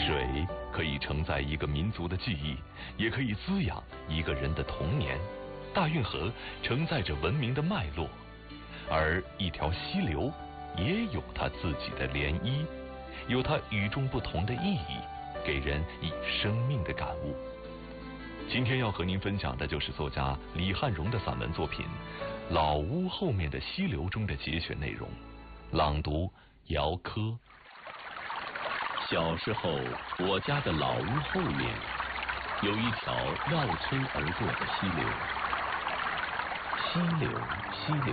水可以承载一个民族的记忆，也可以滋养一个人的童年。大运河承载着文明的脉络，而一条溪流也有它自己的涟漪，有它与众不同的意义，给人以生命的感悟。今天要和您分享的就是作家李汉荣的散文作品《老屋后面的溪流》中的节选内容，朗读姚科。 小时候，我家的老屋后面有一条绕村而过的溪流。溪流，溪流，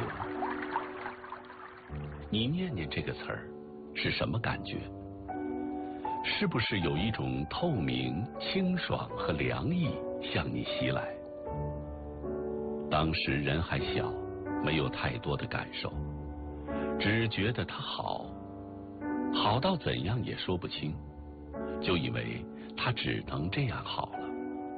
你念念这个词儿，是什么感觉？是不是有一种透明、清爽和凉意向你袭来？当时人还小，没有太多的感受，只觉得它好，好到怎样也说不清，就以为它只能这样好了。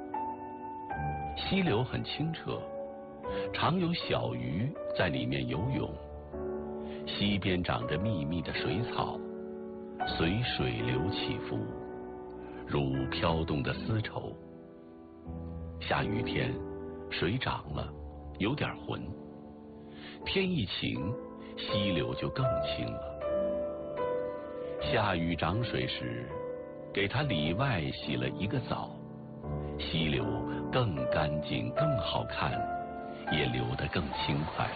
溪流很清澈，常有小鱼在里面游泳，溪边长着密密的水草，随水流起伏，如飘动的丝绸。下雨天，水涨了，有点浑，天一晴，溪流就更清了。下雨涨水时，给它里外洗了一个澡，溪流更干净更好看，也流得更轻快。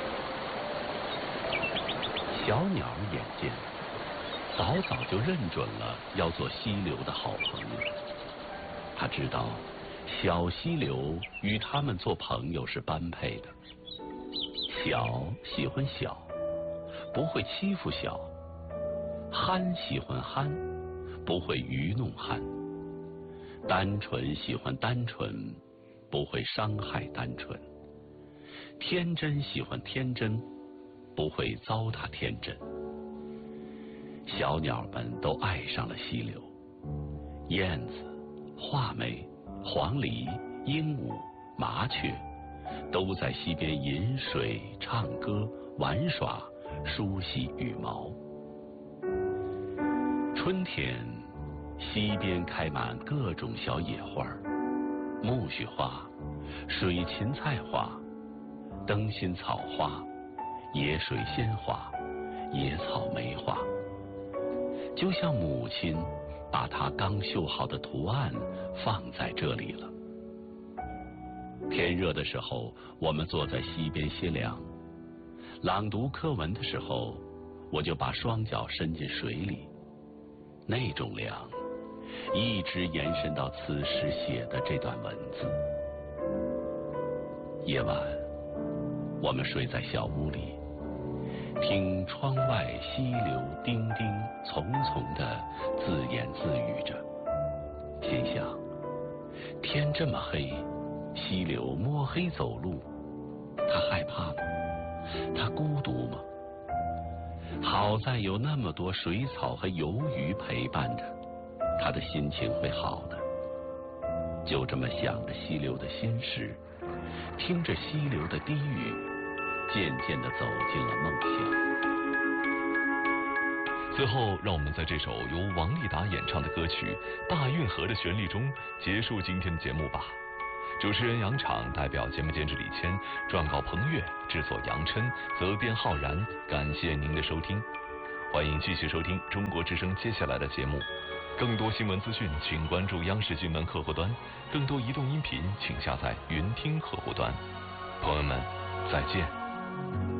小鸟眼尖，早早就认准了要做溪流的好朋友。他知道小溪流与他们做朋友是般配的。小喜欢小，不会欺负小；憨喜欢憨，不会愚弄憨；单纯喜欢单纯，不会伤害单纯；天真喜欢天真，不会糟蹋天真。小鸟们都爱上了溪流，燕子、画眉、黄鹂、鹦鹉、麻雀都在溪边饮水、唱歌、玩耍，梳洗羽毛。春天，溪边开满各种小野花，苜蓿花、水芹菜花、灯心草花、野水仙花、野草莓花，就像母亲把她刚绣好的图案放在这里了。天热的时候，我们坐在溪边歇凉；朗读课文的时候，我就把双脚伸进水里。那种凉，一直延伸到此时写的这段文字。夜晚，我们睡在小屋里，听窗外溪流叮叮丛丛地自言自语着，心想：天这么黑，溪流摸黑走路，他害怕吗？他孤独吗？好在有那么多水草和游鱼陪伴着，他的心情会好的。就这么想着溪流的心事，听着溪流的低语，渐渐地走进了梦乡。 最后，让我们在这首由王丽达演唱的歌曲《大运河》的旋律中结束今天的节目吧。主持人杨昶代表节目监制李谦，撰稿彭越，制作杨琛，责编浩然。感谢您的收听，欢迎继续收听中国之声接下来的节目。更多新闻资讯，请关注央视新闻客户端；更多移动音频，请下载云听客户端。朋友们，再见。